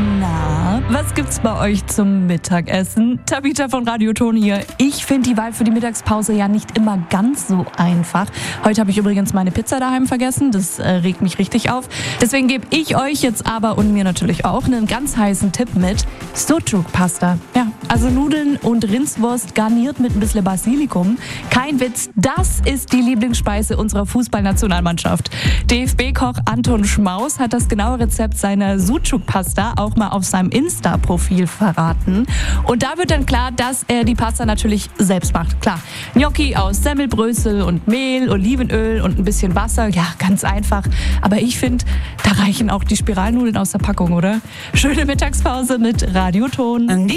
Na, was gibt's bei euch zum Mittagessen? Tabitha von Radio Ton hier. Ich finde die Wahl für die Mittagspause ja nicht immer ganz so einfach. Heute habe ich übrigens meine Pizza daheim vergessen. Das regt mich richtig auf. Deswegen gebe ich euch jetzt aber und mir natürlich auch einen ganz heißen Tipp mit. Sucuk-Pasta. Ja, also Nudeln und Rindswurst garniert mit ein bisschen Basilikum. Kein Witz, das ist die Lieblingsspeise unserer Fußballnationalmannschaft. DFB-Koch Anton Schmaus hat das genaue Rezept seiner Sucuk-Pasta auch mal auf seinem Insta-Profil verraten. Und da wird dann klar, dass er die Pasta natürlich selbst macht. Klar, Gnocchi aus Semmelbrösel und Mehl, Olivenöl und ein bisschen Wasser. Ja, ganz einfach. Aber ich finde, da reichen auch die Spiralnudeln aus der Packung, oder? Schöne Mittagspause mit Radio Ton.